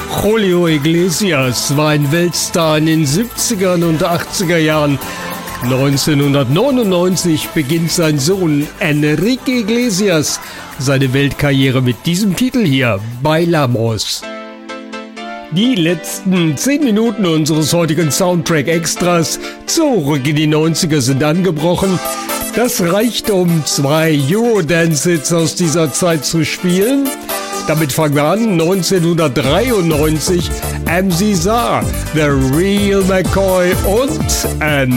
Julio Iglesias war ein Weltstar in den 70er und 80er Jahren. 1999 beginnt sein Sohn Enrique Iglesias seine Weltkarriere mit diesem Titel hier, Bailamos. Die letzten 10 Minuten unseres heutigen Soundtrack-Extras zurück in die 90er sind angebrochen. Das reicht, um 2 Eurodance-Hits aus dieser Zeit zu spielen. Damit fangen wir an, 1993, MC Zar, The Real McCoy und